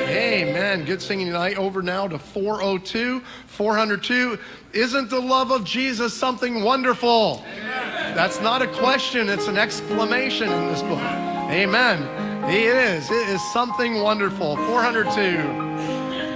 Amen. Good singing tonight. Over now to 402, 402. Isn't the love of Jesus something wonderful? Amen. That's not a question. It's an exclamation in this book. Amen. He is. It is something wonderful. 402.